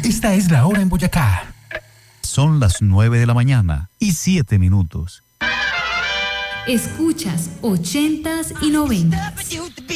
Esta es la hora en Boyacá. Son las 9:07 a.m. Escuchas 80s y 90s.